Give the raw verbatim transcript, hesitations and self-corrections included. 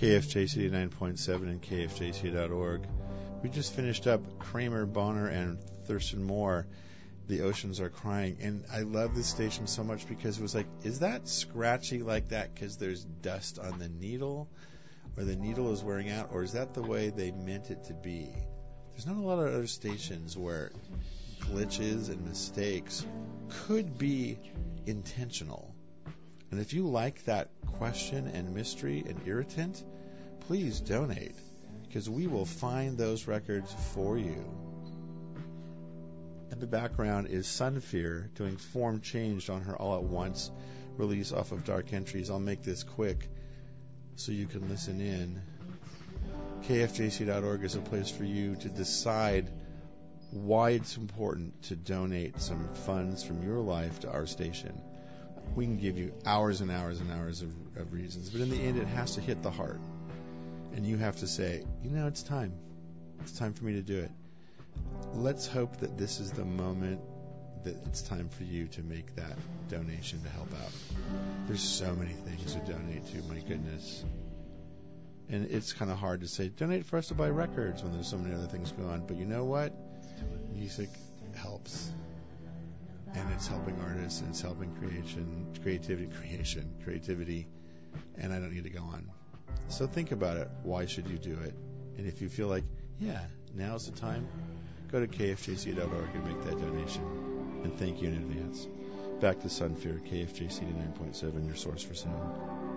K F J C nine point seven and K F J C dot org. We just finished up Kramer, Bonner, and Thurston Moore, The Oceans Are Crying. And I love this station so much because it was like, is that scratchy like that because there's dust on the needle? Or the needle is wearing out? Or is that the way they meant it to be? There's not a lot of other stations where glitches and mistakes could be intentional. And if you like that question and mystery and irritant, please donate, because we will find those records for you. In the background is Sunfear doing Form Changed on her All at Once release off of Dark Entries. I'll make this quick so you can listen in. K F J C dot org is a place for you to decide why it's important to donate some funds from your life to our station. We can give you hours and hours and hours of, of reasons, but in the end it has to hit the heart. And you have to say, you know, it's time. It's time for me to do it. Let's hope that this is the moment that it's time for you to make that donation to help out. There's so many things to donate to, my goodness. And it's kind of hard to say, donate for us to buy records when there's so many other things going on. But you know what? Music helps. And it's helping artists, and it's helping creation, creativity, creation, creativity. And I don't need to go on. So think about it. Why should you do it? And if you feel like, yeah, now's the time, go to K F J C dot org and make that donation. And thank you in advance. Back to Sunfear, K F J C nine point seven, your source for sound.